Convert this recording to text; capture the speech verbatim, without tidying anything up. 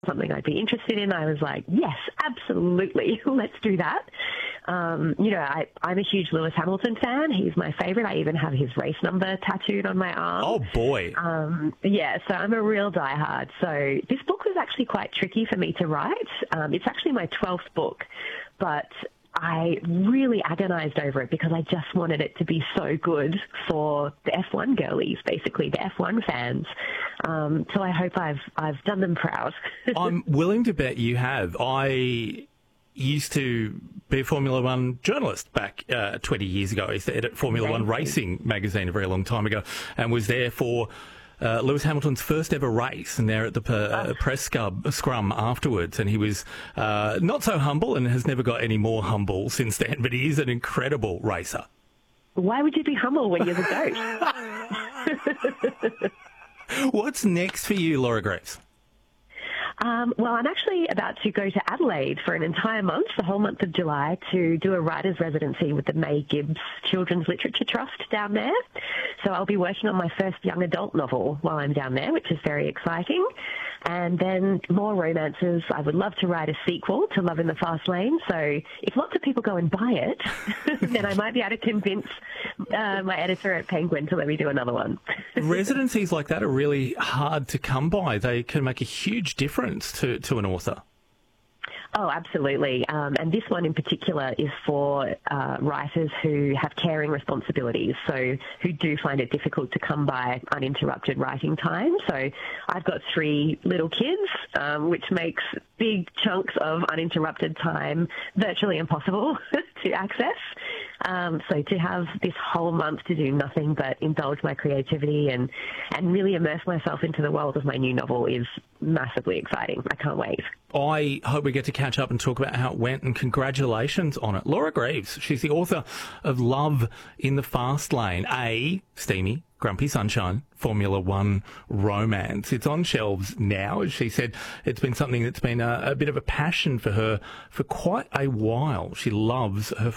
something I'd be interested in, I was like, yes, absolutely, let's do that. Um, you know, I, I'm a huge Lewis Hamilton fan. He's my favourite. I even have his race number tattooed on my arm. Oh, boy. Um, yeah, so I'm a real diehard. So this book was actually quite tricky for me to write. Um, it's actually my twelfth book, but I really agonised over it because I just wanted it to be so good for the F one girlies, basically, the F one fans. Um, so I hope I've I've done them proud. I'm willing to bet you have. I used to be a Formula One journalist back uh, twenty years ago. I used to edit Formula One Racing magazine a very long time ago and was there for Uh, Lewis Hamilton's first ever race, and there at the uh, press scrub, scrum afterwards, and he was uh, not so humble and has never got any more humble since then, but he is an incredible racer. Why would you be humble when you're the GOAT? What's next for you, Laura Greaves? Um, well, I'm actually about to go to Adelaide for an entire month, the whole month of July, to do a writer's residency with the May Gibbs Children's Literature Trust down there. So I'll be working on my first young adult novel while I'm down there, which is very exciting. And then more romances. I would love to write a sequel to Love in the Fast Lane. So if lots of people go and buy it, then I might be able to convince uh, my editor at Penguin to let me do another one. Residencies like that are really hard to come by. They can make a huge difference to, to an author. Oh, absolutely. Um, and this one in particular is for uh, writers who have caring responsibilities, so who do find it difficult to come by uninterrupted writing time. So I've got three little kids, um, which makes big chunks of uninterrupted time virtually impossible to access. Um, so to have this whole month to do nothing but indulge my creativity and, and really immerse myself into the world of my new novel is massively exciting. I can't wait. I hope we get to catch up and talk about how it went, and congratulations on it. Laura Greaves, she's the author of Love in the Fast Lane, a steamy, grumpy sunshine Formula One romance. It's on shelves now. As she said, it's been something that's been a, a bit of a passion for her for quite a while. She loves her